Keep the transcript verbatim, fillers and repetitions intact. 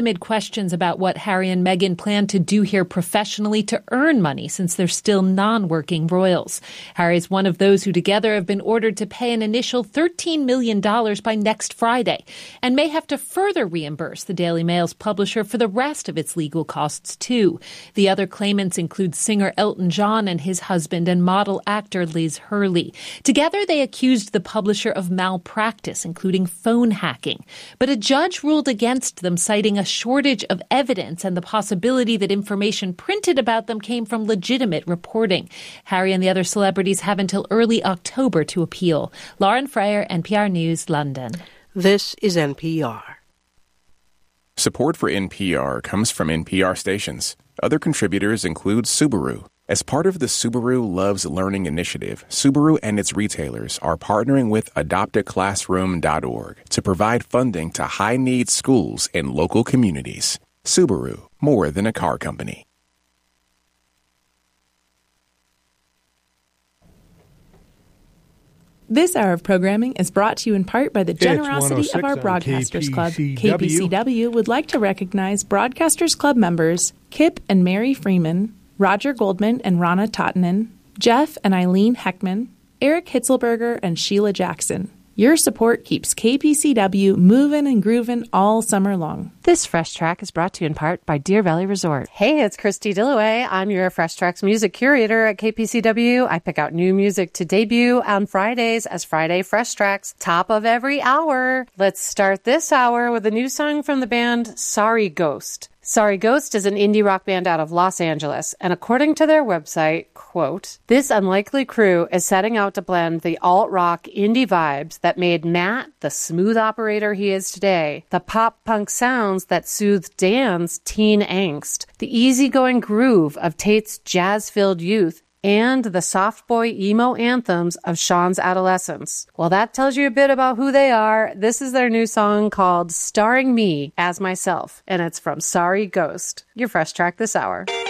Amid questions about what Harry and Meghan plan to do here professionally to earn money since they're still non-working royals. Harry is one of those who together have been ordered to pay an initial thirteen million dollars by next Friday and may have to further reimburse the Daily Mail's publisher for the rest of its legal costs too. The other claimants include singer Elton John and his husband and model actor Liz Hurley. Together they accused the publisher of malpractice, including phone hacking. But a judge ruled against them, citing a shortage of evidence and the possibility that information printed about them came from legitimate reporting. Harry and the other celebrities have until early October to appeal. Lauren Freyer, N P R News, London. This is N P R. Support for N P R comes from N P R stations. Other contributors include Subaru. As part of the Subaru Loves Learning initiative, Subaru and its retailers are partnering with adopt a classroom dot org to provide funding to high-needs schools in local communities. Subaru, more than a car company. This hour of programming is brought to you in part by the generosity of our Broadcasters Club. K P C W would like to recognize Broadcasters Club members Kip and Mary Freeman, Roger Goldman and Rana Tottanen, Jeff and Eileen Heckman, Eric Hitzelberger and Sheila Jackson. Your support keeps K P C W moving and grooving all summer long. This Fresh Track is brought to you in part by Deer Valley Resort. Hey, it's Christy Dillaway. I'm your Fresh Tracks music curator at K P C W. I pick out new music to debut on Fridays as Friday Fresh Tracks, top of every hour. Let's start this hour with a new song from the band Sorry Ghost. Sorry Ghost is an indie rock band out of Los Angeles, and according to their website, quote, this unlikely crew is setting out to blend the alt-rock indie vibes that made Matt the smooth operator he is today, the pop-punk sounds that soothed Dan's teen angst, the easygoing groove of Tate's jazz-filled youth, and the soft boy emo anthems of Sean's adolescence. Well, that tells you a bit about who they are. This is their new song called Starring Me as Myself, and it's from Sorry Ghost. Your Fresh Track this hour.